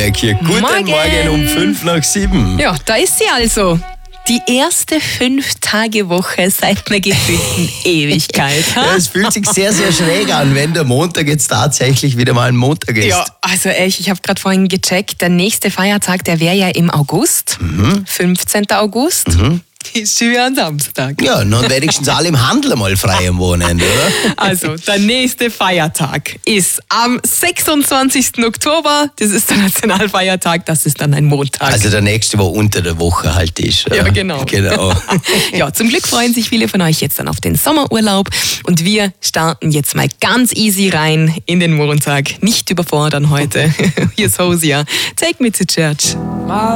Guten Morgen um 6:05. Ja, da ist sie also. Die erste 5-Tage-Woche seit einer gefühlten Ewigkeit. Ja, es fühlt sich sehr, sehr schräg an, wenn der Montag jetzt tatsächlich wieder mal ein Montag ist. Ja, also echt, ich habe gerade vorhin gecheckt, der nächste Feiertag, der wäre ja im August, 15. August. Ist schon wieder ein Samstag. Ja, nun wenigstens alle im Handel mal frei am Wochenende, oder? Also, der nächste Feiertag ist am 26. Oktober. Das ist der Nationalfeiertag, das ist dann ein Montag. Also der nächste, wo unter der Woche halt ist. Ja, genau. Ja, zum Glück freuen sich viele von euch jetzt dann auf den Sommerurlaub. Und wir starten jetzt mal ganz easy rein in den Montag. Nicht überfordern heute. Hier ist Hosea. Take me to church.